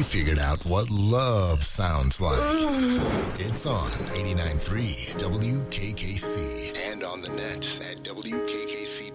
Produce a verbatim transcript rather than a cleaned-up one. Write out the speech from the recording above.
we figured out what love sounds like. It's on eighty-nine point three W K K C. And on the net at W K K C.